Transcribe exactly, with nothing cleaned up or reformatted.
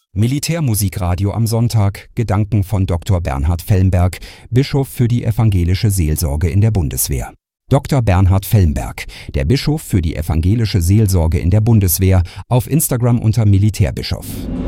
Militärmusikradio am Sonntag, Gedanken von Doktor Bernhard Felmberg, Bischof für die evangelische Seelsorge in der Bundeswehr. Doktor Bernhard Felmberg, der Bischof für die evangelische Seelsorge in der Bundeswehr, auf Instagram unter Militärbischof.